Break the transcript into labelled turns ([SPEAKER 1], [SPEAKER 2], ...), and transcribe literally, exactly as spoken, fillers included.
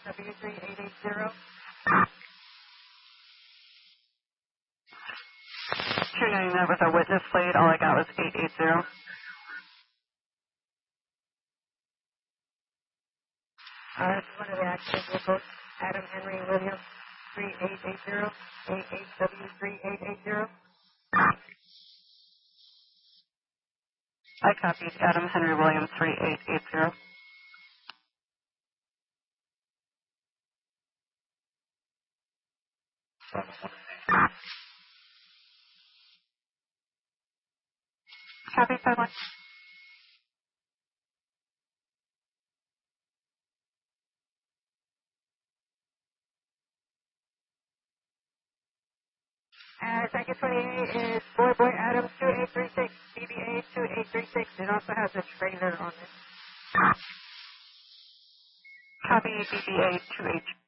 [SPEAKER 1] W three eight eight zero.
[SPEAKER 2] Tuning that with a witness plate, all I got was eight eight zero.
[SPEAKER 1] Uh, this is one of the accident vehicles, Adam Henry Williams, three eight eight zero, A H W three eight eight zero.
[SPEAKER 2] I copied Adam Henry Williams three eight eight zero. Copy five one.
[SPEAKER 1] Uh, second twenty-eight is Boy Boy Adams two eight three six, B B A two eight three six. It also has a trailer on it.
[SPEAKER 2] Copy B B A two H.